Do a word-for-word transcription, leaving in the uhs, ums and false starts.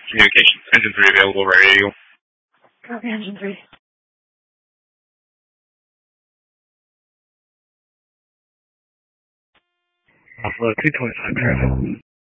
Communications. Engine three available, ready to go. Okay, engine three. Buffalo two twenty-five traffic.